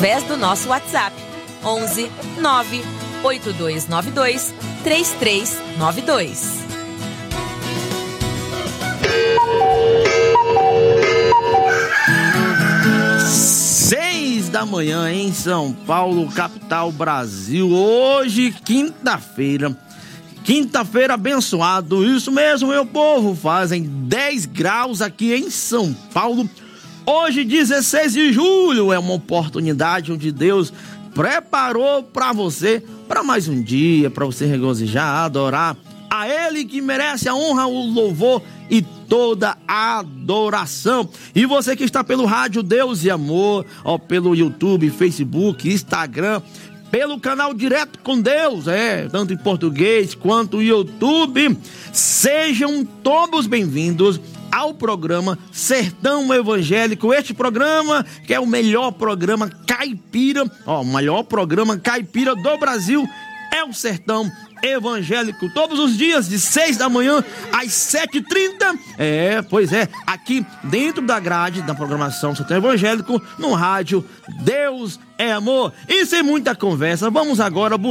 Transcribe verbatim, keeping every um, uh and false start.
através do nosso WhatsApp onze nove oito dois nove dois três três nove dois. Seis da manhã em São Paulo, capital Brasil. Hoje, quinta-feira. Quinta-feira abençoado. Isso mesmo, meu povo. Fazem dez graus aqui em São Paulo. Hoje, dezesseis de julho, é uma oportunidade onde Deus preparou para você, para mais um dia, para você regozijar, adorar a Ele que merece a honra, o louvor e toda a adoração. E você que está pelo rádio Deus e Amor, ó, pelo YouTube, Facebook, Instagram, pelo canal Direto com Deus, é, tanto em português quanto YouTube, sejam todos bem-vindos ao programa Sertão Evangélico. Este programa que é o melhor programa caipira, ó, o melhor programa caipira do Brasil é o Sertão Evangélico, todos os dias de seis da manhã às sete e trinta. É, pois é, aqui dentro da grade da programação Sertão Evangélico, no rádio Deus é Amor. E sem muita conversa, vamos agora